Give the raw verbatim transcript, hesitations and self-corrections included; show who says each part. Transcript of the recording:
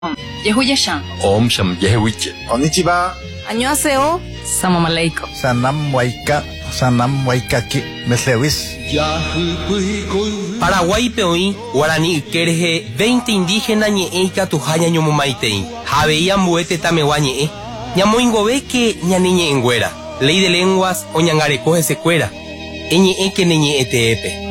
Speaker 1: Yehuyashan.
Speaker 2: Om Sham Yehuiche.
Speaker 3: Konnichiwa.
Speaker 1: Annyeonghaseyo. Salam aleikum.
Speaker 3: Sanam Waika. Sanam Waikaki. Meslewis.
Speaker 4: Paraguay peoí, Guarani Ikerje, veinte indígenas ñe'eika tuhaña ñomomaitei. Javeía mbuete tamewa ñe'e. Ñamoingove que ñaniñe enguera. Ley de lenguas o ñangarecoje secuera. Eñe'e que neñe'e teepe.